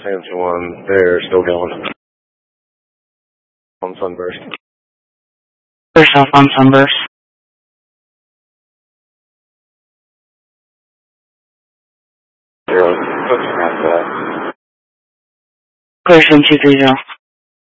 Sam 2-1, they're still going. On Sunburst. First off on Sunburst. Zero. What's your after that? Clear 7230.